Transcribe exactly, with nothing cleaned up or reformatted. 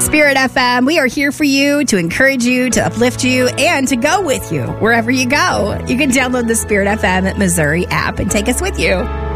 Spirit F M. We are here for you, to encourage you, to uplift you, and to go with you wherever you go. You can download the Spirit F M Missouri app and take us with you.